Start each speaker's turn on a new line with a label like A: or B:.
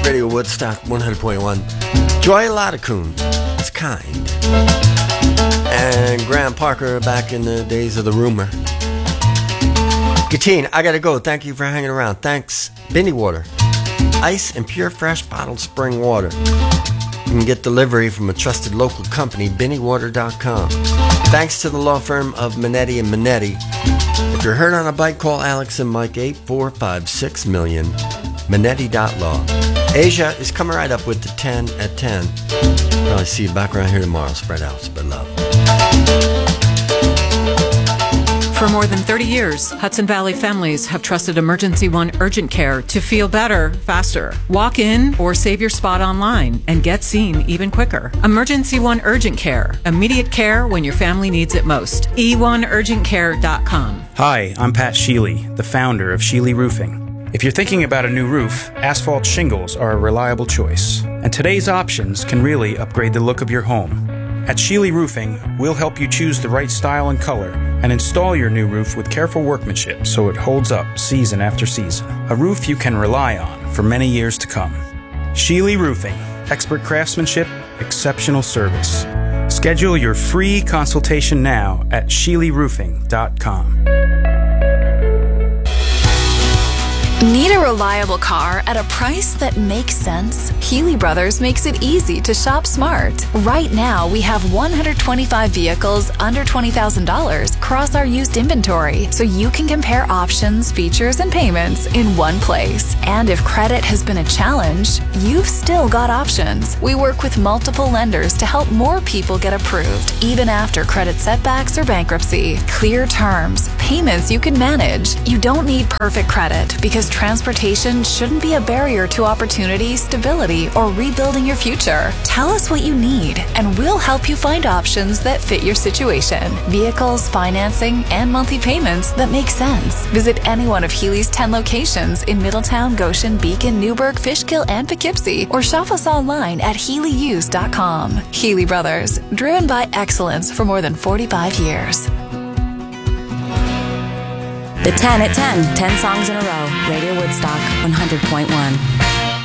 A: Radio Woodstock 100.1. Joy Ladakun, it's kind. And Graham Parker back in the days of the rumor. Gatine, I gotta go. Thank you for hanging around. Thanks. Binny Water. Ice and pure fresh bottled spring water. You can get delivery from a trusted local company, BinnyWater.com. Thanks to the law firm of Minetti and Minetti. If you're hurt on a bike, call Alex and Mike 8456-million. Minetti.law. Asia is coming right up with the 10 at 10. Probably see you back around here tomorrow. Spread out, spread love.
B: For more than 30 years, Hudson Valley families have trusted Emergency One Urgent Care to feel better, faster. Walk in or save your spot online and get seen even quicker. Emergency One Urgent Care. Immediate care when your family needs it most. e1urgentcare.com.
C: Hi, I'm Pat Sheely, the founder of Sheely Roofing. If you're thinking about a new roof, asphalt shingles are a reliable choice. And today's options can really upgrade the look of your home. At Sheely Roofing, we'll help you choose the right style and color and install your new roof with careful workmanship so it holds up season after season. A roof you can rely on for many years to come. Sheely Roofing. Expert craftsmanship, exceptional service. Schedule your free consultation now at SheelyRoofing.com.
D: Need a reliable car at a price that makes sense? Healy Brothers makes it easy to shop smart. Right now, we have 125 vehicles under $20,000 across our used inventory, so you can compare options, features, and payments in one place. And if credit has been a challenge, you've still got options. We work with multiple lenders to help more people get approved, even after credit setbacks or bankruptcy. Clear terms, payments you can manage. You don't need perfect credit because transportation shouldn't be a barrier to opportunity, stability, or rebuilding your future. Tell us what you need, and we'll help you find options that fit your situation. Vehicles, financing, and monthly payments that make sense. Visit any one of Healy's 10 locations in Middletown, Goshen, Beacon, Newburgh, Fishkill, and Poughkeepsie, or shop us online at HealyUse.com. Healy Brothers, driven by excellence for more than 45 years.
E: The 10 at 10, 10 songs in a row. Radio Woodstock 100.1.